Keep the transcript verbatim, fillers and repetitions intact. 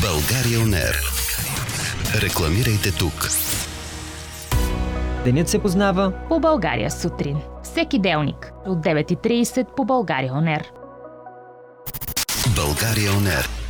България Он Ер. Рекламирайте тук. Денят се познава по България сутрин. Всеки делник от девет и трийсет по България Он Ер. България Он Ер.